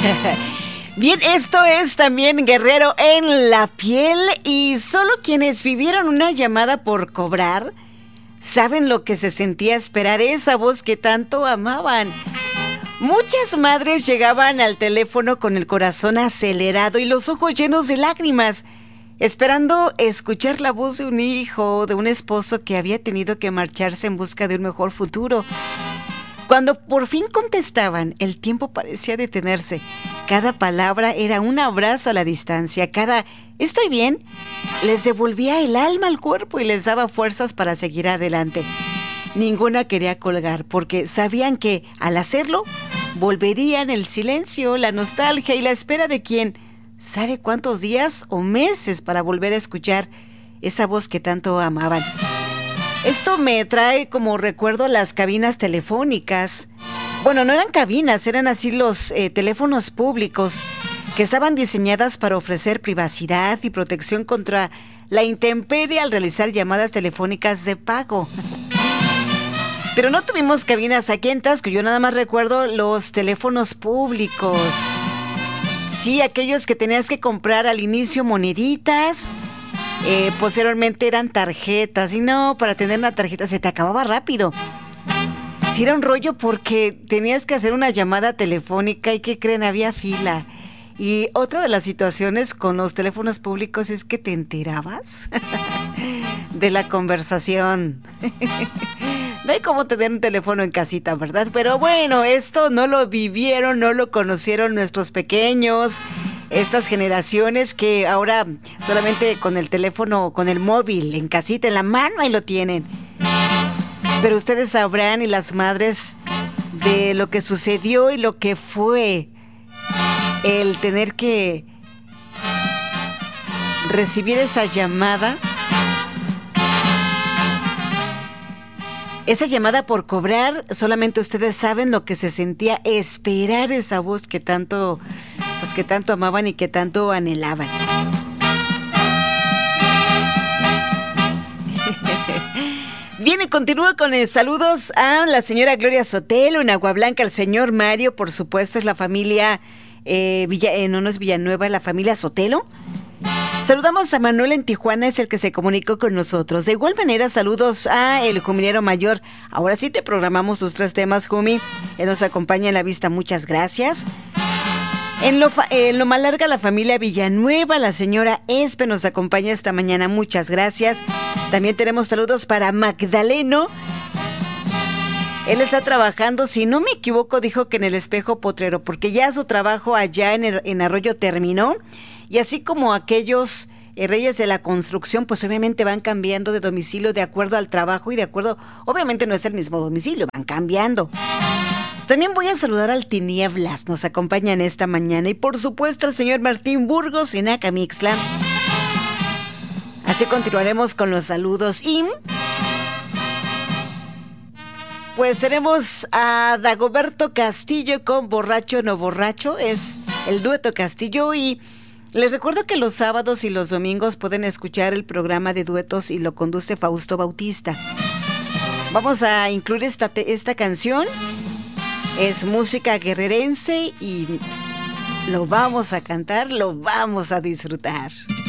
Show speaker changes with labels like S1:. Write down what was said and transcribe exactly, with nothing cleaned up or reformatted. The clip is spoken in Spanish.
S1: Bien, esto es también Guerrero en la piel y solo quienes vivieron una llamada por cobrar saben lo que se sentía esperar esa voz que tanto amaban. Muchas madres llegaban al teléfono con el corazón acelerado y los ojos llenos de lágrimas, esperando escuchar la voz de un hijo, de un esposo que había tenido que marcharse en busca de un mejor futuro. Cuando por fin contestaban, el tiempo parecía detenerse. Cada palabra era un abrazo a la distancia. Cada "estoy bien" les devolvía el alma al cuerpo y les daba fuerzas para seguir adelante. Ninguna quería colgar porque sabían que, al hacerlo, volverían el silencio, la nostalgia y la espera de quien sabe cuántos días o meses para volver a escuchar esa voz que tanto amaban. Esto me trae como recuerdo las cabinas telefónicas. Bueno, no eran cabinas, eran así los eh, teléfonos públicos que estaban diseñadas para ofrecer privacidad y protección contra la intemperie al realizar llamadas telefónicas de pago. Pero no tuvimos cabinas aquí en Taxco, yo nada más recuerdo los teléfonos públicos. Sí, aquellos que tenías que comprar al inicio moneditas. Eh, posteriormente eran tarjetas y no, para tener una tarjeta se te acababa rápido. Sí, era un rollo porque tenías que hacer una llamada telefónica y ¿qué creen? Había fila. Y otra de las situaciones con los teléfonos públicos es que te enterabas de la conversación. No hay como tener un teléfono en casita, ¿verdad? Pero bueno, esto no lo vivieron, no lo conocieron nuestros pequeños. Estas generaciones que ahora solamente con el teléfono, con el móvil, en casita, en la mano, ahí lo tienen. Pero ustedes sabrán, y las madres, de lo que sucedió y lo que fue el tener que recibir esa llamada. Esa llamada por cobrar, solamente ustedes saben lo que se sentía esperar esa voz que tanto, pues que tanto amaban y que tanto anhelaban. Bien, y continúo con el saludos a la señora Gloria Sotelo en Agua Blanca, al señor Mario, por supuesto, es la familia, eh, Villa, eh, no, no es Villanueva, es la familia Sotelo. Saludamos a Manuel en Tijuana, es el que se comunicó con nosotros. De igual manera, saludos a el Juminero Mayor. Ahora sí te programamos tus tres temas, Jumi. Él nos acompaña en la vista, muchas gracias. En lo, en lo más larga, la familia Villanueva, la señora Espe nos acompaña esta mañana, muchas gracias. También tenemos saludos para Magdaleno. Él está trabajando, si no me equivoco, dijo que en el Espejo Potrero, porque ya su trabajo allá en, el, en Arroyo terminó. Y así como aquellos eh, reyes de la construcción, pues obviamente van cambiando de domicilio de acuerdo al trabajo y de acuerdo, obviamente no es el mismo domicilio, van cambiando. También voy a saludar al Tinieblas, nos acompañan esta mañana. Y por supuesto al señor Martín Burgos en Acamixtla. Así continuaremos con los saludos y... pues tenemos a Dagoberto Castillo con Borracho No Borracho, es el dueto Castillo. Y les recuerdo que los sábados y los domingos pueden escuchar el programa de duetos y lo conduce Fausto Bautista. Vamos a incluir esta, esta canción, es música guerrerense y lo vamos a cantar, lo vamos a disfrutar.